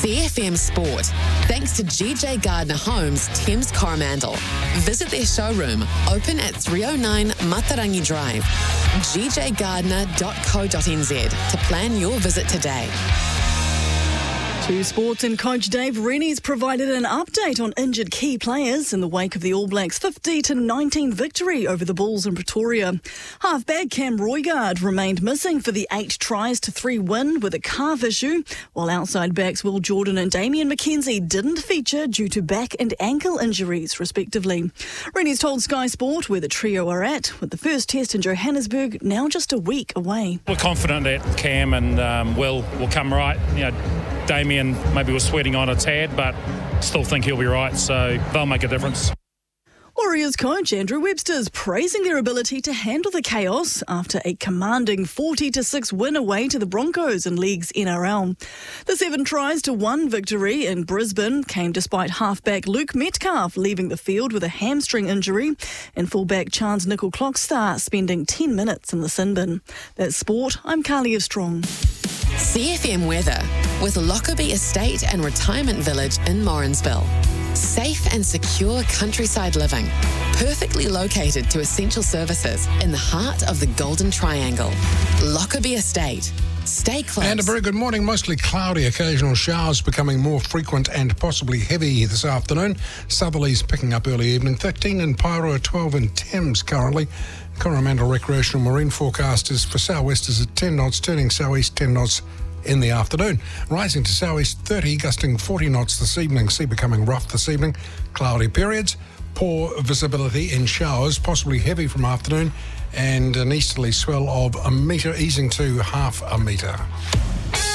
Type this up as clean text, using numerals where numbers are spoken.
CFM Sport, thanks to GJ Gardner Homes, Thames Coromandel. Visit their showroom, open at 309 Matarangi Drive, gjgardner.co.nz to plan your visit today. To sports, and coach Dave Rennie's provided an update on injured key players in the wake of the All Blacks' 50-19 victory over the Bulls in Pretoria. Halfback Cam Roigard remained missing for the 8-3 win with a calf issue, while outside backs Will Jordan and Damian McKenzie didn't feature due to back and ankle injuries, respectively. Rennie's told Sky Sport where the trio are at, with the first test in Johannesburg now just a week away. We're confident that Cam and Will come right. Damien maybe was sweating on a tad, but still think he'll be right, so they'll make a difference. Warriors coach Andrew Webster's praising their ability to handle the chaos after a commanding 40-6 win away to the Broncos in League's NRL. The 7-1 victory in Brisbane came despite halfback Luke Metcalf leaving the field with a hamstring injury and fullback Chance Nickel-Clockstar spending 10 minutes in the sin bin. That's sport. I'm Carly Strong. CFM weather with Lockerbie Estate and Retirement Village in Morrinsville. Safe and secure countryside living, perfectly located to essential services in the heart of the Golden Triangle. Lockerbie Estate. Stay close. And a very good morning. Mostly cloudy, occasional showers becoming more frequent and possibly heavy this afternoon. Southerlies picking up early evening. 13 in Pairo, 12 in Thames currently. Coromandel Recreational Marine forecast is for sou'westers at 10 knots, turning sou'east 10 knots in the afternoon. Rising to sou'east 30, gusting 40 knots this evening. Sea becoming rough this evening. Cloudy periods. Poor visibility in showers, possibly heavy from afternoon, and an easterly swell of a metre, easing to half a metre.